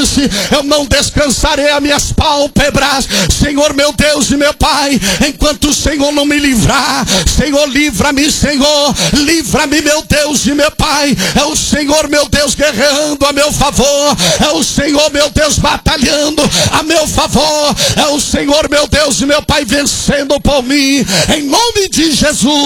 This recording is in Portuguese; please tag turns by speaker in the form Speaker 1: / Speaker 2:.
Speaker 1: disse: eu não descansarei as minhas pálpebras, Senhor meu Deus e meu Pai, enquanto o Senhor não me livrar. Senhor, livra-me, Senhor, livra-me, meu Deus e meu Pai. É o Senhor, meu Deus, guerreando a meu favor, é o Senhor, meu Deus, batalhando a meu favor, é o Senhor, meu Deus e meu Pai, vencendo por mim, em nome de Jesus.